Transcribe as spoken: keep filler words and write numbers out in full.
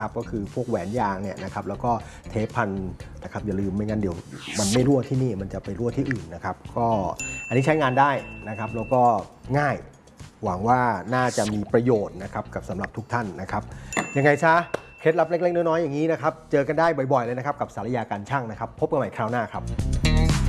ครับก็คือพวกแหวนยางเนี่ยนะครับแล้วก็เทปพันนะครับอย่าลืมไม่งั้นเดี๋ยวมันไม่รั่วที่นี่มันจะไปรั่วที่อื่นนะครับก็อันนี้ใช้งานได้นะครับแล้วก็ง่ายหวังว่าน่าจะมีประโยชน์นะครับกับสำหรับทุกท่านนะครับยังไงซะเคล็ดลับเล็กๆน้อยๆอย่างนี้นะครับเจอกันได้บ่อยๆเลยนะครับกับสารยาการช่างนะครับพบกันใหม่คราวหน้าครับ